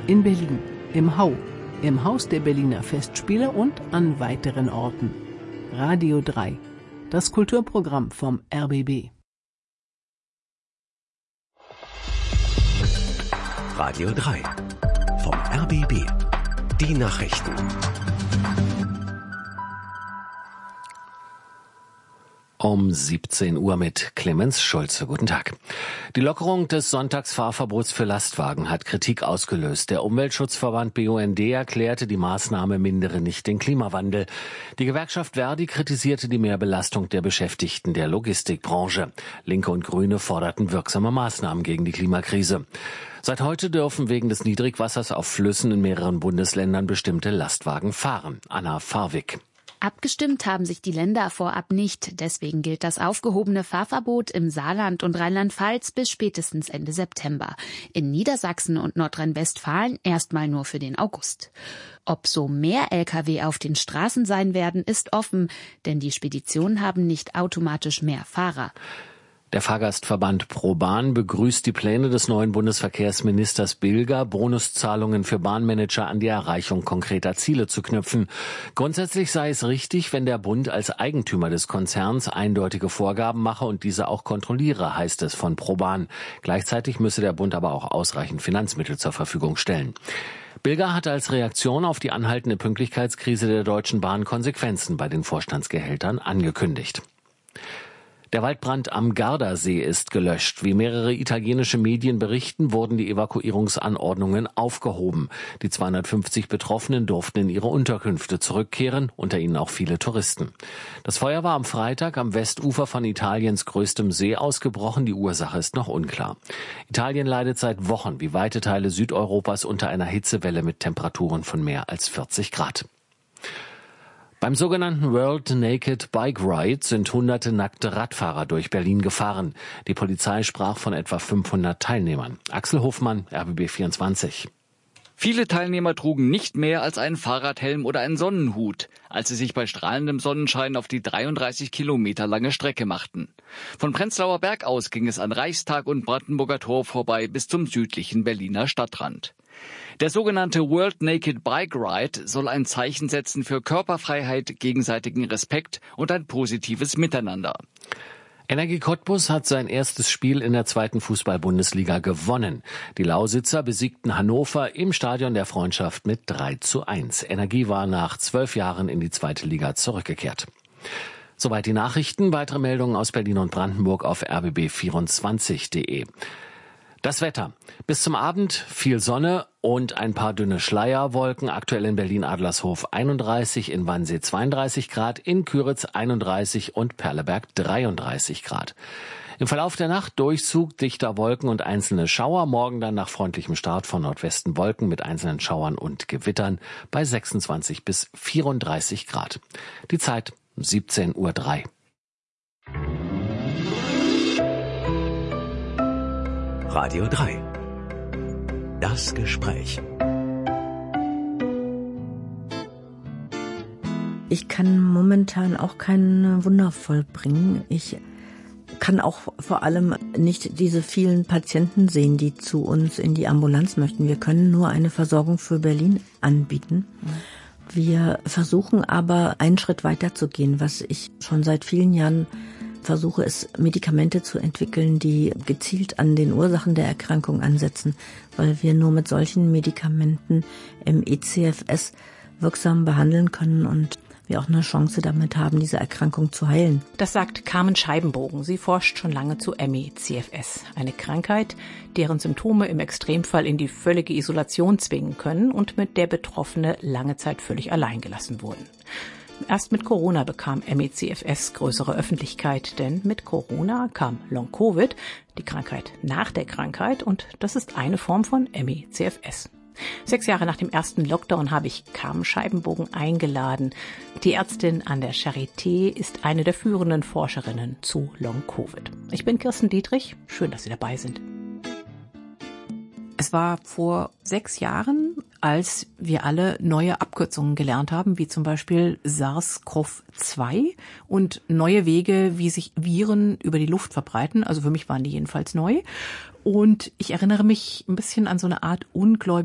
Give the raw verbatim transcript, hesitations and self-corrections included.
In Berlin, im Hau, im Haus der Berliner Festspiele und an weiteren Orten. Radio drei, das Kulturprogramm vom R B B. Radio drei, vom R B B. Die Nachrichten. Um siebzehn Uhr mit Clemens Schulze. Guten Tag. Die Lockerung des Sonntagsfahrverbots für Lastwagen hat Kritik ausgelöst. Der Umweltschutzverband B U N D erklärte, die Maßnahme mindere nicht den Klimawandel. Die Gewerkschaft Verdi kritisierte die Mehrbelastung der Beschäftigten der Logistikbranche. Linke und Grüne forderten wirksame Maßnahmen gegen die Klimakrise. Seit heute dürfen wegen des Niedrigwassers auf Flüssen in mehreren Bundesländern bestimmte Lastwagen fahren. Anna Farwig. Abgestimmt haben sich die Länder vorab nicht. Deswegen gilt das aufgehobene Fahrverbot im Saarland und Rheinland-Pfalz bis spätestens Ende September. In Niedersachsen und Nordrhein-Westfalen erstmal nur für den August. Ob so mehr L K W auf den Straßen sein werden, ist offen, denn die Speditionen haben nicht automatisch mehr Fahrer. Der Fahrgastverband ProBahn begrüßt die Pläne des neuen Bundesverkehrsministers Bilger, Bonuszahlungen für Bahnmanager an die Erreichung konkreter Ziele zu knüpfen. Grundsätzlich sei es richtig, wenn der Bund als Eigentümer des Konzerns eindeutige Vorgaben mache und diese auch kontrolliere, heißt es von ProBahn. Gleichzeitig müsse der Bund aber auch ausreichend Finanzmittel zur Verfügung stellen. Bilger hat als Reaktion auf die anhaltende Pünktlichkeitskrise der Deutschen Bahn Konsequenzen bei den Vorstandsgehältern angekündigt. Der Waldbrand am Gardasee ist gelöscht. Wie mehrere italienische Medien berichten, wurden die Evakuierungsanordnungen aufgehoben. Die zweihundertfünfzig Betroffenen durften in ihre Unterkünfte zurückkehren, unter ihnen auch viele Touristen. Das Feuer war am Freitag am Westufer von Italiens größtem See ausgebrochen. Die Ursache ist noch unklar. Italien leidet seit Wochen, wie weite Teile Südeuropas, unter einer Hitzewelle mit Temperaturen von mehr als vierzig Grad. Beim sogenannten World Naked Bike Ride sind hunderte nackte Radfahrer durch Berlin gefahren. Die Polizei sprach von etwa fünfhundert Teilnehmern. Axel Hofmann, R B B vierundzwanzig. Viele Teilnehmer trugen nicht mehr als einen Fahrradhelm oder einen Sonnenhut, als sie sich bei strahlendem Sonnenschein auf die dreiunddreißig Kilometer lange Strecke machten. Von Prenzlauer Berg aus ging es an Reichstag und Brandenburger Tor vorbei bis zum südlichen Berliner Stadtrand. Der sogenannte World Naked Bike Ride soll ein Zeichen setzen für Körperfreiheit, gegenseitigen Respekt und ein positives Miteinander. Energie Cottbus hat sein erstes Spiel in der zweiten Fußball-Bundesliga gewonnen. Die Lausitzer besiegten Hannover im Stadion der Freundschaft mit drei zu eins. Energie war nach zwölf Jahren in die zweite Liga zurückgekehrt. Soweit die Nachrichten. Weitere Meldungen aus Berlin und Brandenburg auf r b b vierundzwanzig punkt de. Das Wetter. Bis zum Abend viel Sonne und ein paar dünne Schleierwolken. Aktuell in Berlin-Adlershof einunddreißig, in Wannsee zweiunddreißig Grad, in Küritz einunddreißig und Perleberg dreiunddreißig Grad. Im Verlauf der Nacht Durchzug dichter Wolken und einzelne Schauer. Morgen dann nach freundlichem Start von Nordwesten Wolken mit einzelnen Schauern und Gewittern bei sechsundzwanzig bis vierunddreißig Grad. Die Zeit siebzehn Uhr drei. Radio drei. Das Gespräch. Ich kann momentan auch kein Wunder vollbringen. Ich kann auch vor allem nicht diese vielen Patienten sehen, die zu uns in die Ambulanz möchten. Wir können nur eine Versorgung für Berlin anbieten. Wir versuchen aber einen Schritt weiter zu gehen, was ich schon seit vielen Jahren versuche, es Medikamente zu entwickeln, die gezielt an den Ursachen der Erkrankung ansetzen, weil wir nur mit solchen Medikamenten M E C F S wirksam behandeln können und wir auch eine Chance damit haben, diese Erkrankung zu heilen. Das sagt Carmen Scheibenbogen. Sie forscht schon lange zu M E C F S, eine Krankheit, deren Symptome im Extremfall in die völlige Isolation zwingen können und mit der Betroffene lange Zeit völlig allein gelassen wurden. Erst mit Corona bekam M E C F S größere Öffentlichkeit, denn mit Corona kam Long-Covid, die Krankheit nach der Krankheit, und das ist eine Form von M E C F S. Sechs Jahre nach dem ersten Lockdown habe ich Carmen Scheibenbogen eingeladen. Die Ärztin an der Charité ist eine der führenden Forscherinnen zu Long-Covid. Ich bin Kirsten Dietrich, schön, dass Sie dabei sind. Es war vor sechs Jahren, als wir alle neue Abkürzungen gelernt haben, wie zum Beispiel SARS-C o V zwei und neue Wege, wie sich Viren über die Luft verbreiten. Also für mich waren die jedenfalls neu. Und ich erinnere mich ein bisschen an so eine Art ungläubige